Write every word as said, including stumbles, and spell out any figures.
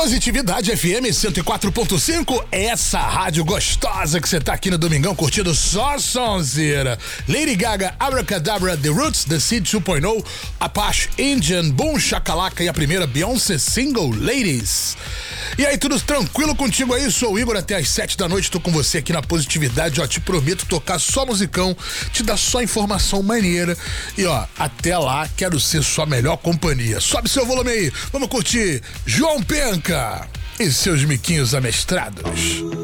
Positividade F M cento e quatro ponto cinco, essa rádio gostosa que você tá aqui no Domingão curtindo só sonzeira. Lady Gaga, Abracadabra, The Roots, The Seed dois ponto zero, Apache, Indian, Boom Shakalaka e a primeira Beyoncé single, Ladies. E aí, tudo tranquilo contigo aí? Sou o Igor, até às sete da noite tô com você aqui na Positividade, ó, te prometo tocar só musicão, te dar só informação maneira e ó, até lá quero ser sua melhor companhia. Sobe seu volume aí, vamos curtir João Penca e seus miquinhos amestrados.